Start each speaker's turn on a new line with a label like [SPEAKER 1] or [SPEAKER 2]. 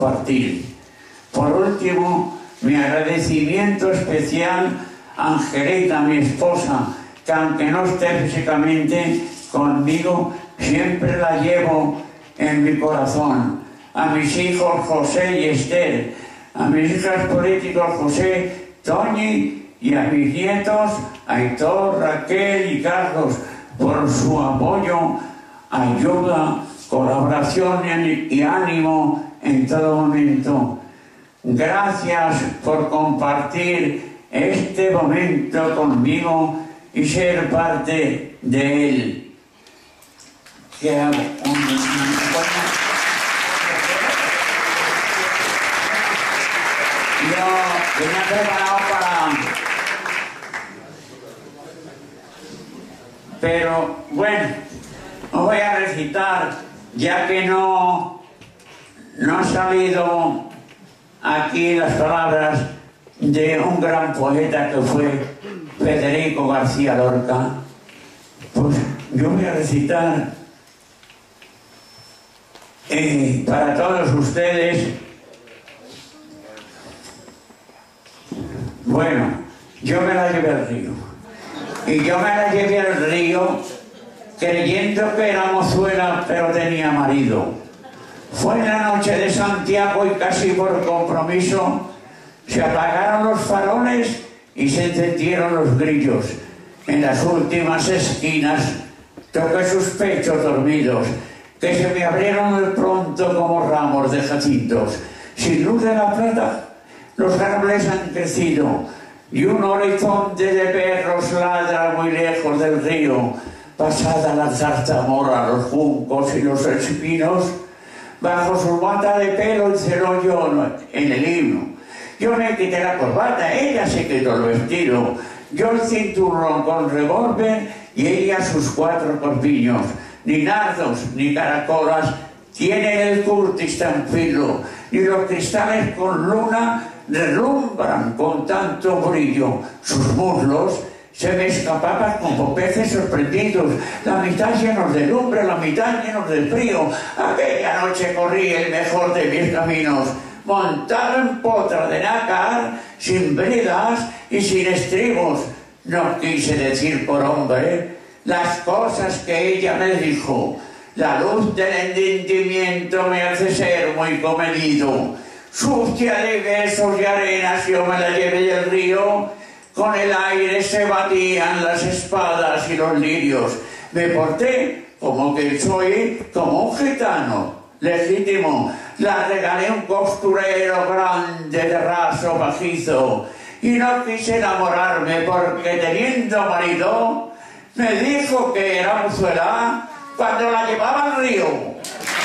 [SPEAKER 1] partir. Por último, mi agradecimiento especial a Angelita, mi esposa, que aunque no esté físicamente conmigo, siempre la llevo en mi corazón. A mis hijos José y Esther, a mis hijas políticos José, Toñi, y a mis nietos Aitor, Raquel y Carlos, por su apoyo, ayuda, colaboración y ánimo en todo momento. Gracias por compartir este momento conmigo y ser parte de él. Yo venía preparado pero bueno, os voy a recitar, ya que no han salido aquí las palabras de un gran poeta que fue Federico García Lorca. Pues yo voy a recitar para todos ustedes. Bueno, yo me la llevé al río. Y yo me la llevé al río creyendo que era mozuela, pero tenía marido. Fue en la noche de Santiago y casi por compromiso se apagaron los faroles y se encendieron los grillos. En las últimas esquinas toqué sus pechos dormidos, que se me abrieron de pronto como ramos de jacintos. Sin luz de la plata, los árboles han crecido y un horizonte de perros ladra muy lejos del río. Pasada la zarzamora, los juncos y los espinos, bajo su bata de pelo encerró yo en el himno. Yo me quité la corbata, ella se quitó el vestido, yo el cinturón con revólver y ella sus 4 corpiños. Ni nardos ni caracolas tienen el curtis tan fino, ni los cristales con luna relumbran con tanto brillo. Sus muslos se me escapaban como peces sorprendidos, la mitad llenos de lumbre, la mitad llenos de frío. Aquella noche corrí el mejor de mis caminos, montado en potra de nácar, sin bridas y sin estribos. No quise decir por hombre las cosas que ella me dijo. La luz del entendimiento me hace ser muy comedido. Sucia de besos y arenas yo me la llevé del río. Con el aire se batían las espadas y los lirios. Me porté como que soy como un gitano legítimo. La regalé un costurero grande de raso pajizo. Y no quise enamorarme porque teniendo marido me dijo que era mozuela cuando la llevaba al río.